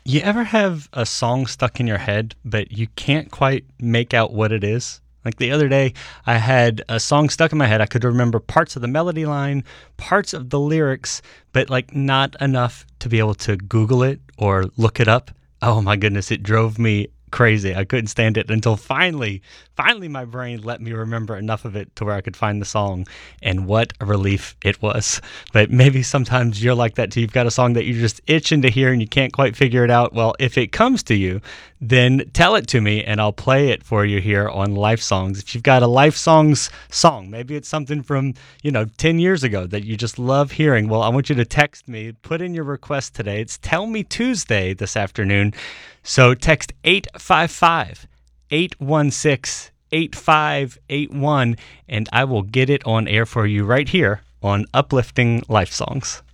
You ever have a song stuck in your head, but you can't quite make out what it is? Like the other day, I had a song stuck in my head. I could remember parts of the melody line, parts of the lyrics, but like not enough to be able to Google it or look it up. Oh my goodness, it drove me crazy. I couldn't stand it until finally my brain let me remember enough of it to where I could find the song. And what a relief it was. But maybe sometimes you're like that too. You've got a song that you're just itching to hear and you can't quite figure it out. Well, if it comes to you, then tell it to me and I'll play it for you here on Life Songs. If you've got a Life Songs song, maybe it's something from, 10 years ago that you just love hearing. Well, I want you to text me, put in your request today. It's Tell Me Tuesday this afternoon. So text 855 816 8581 and I will get it on air for you right here on Uplifting Life Songs.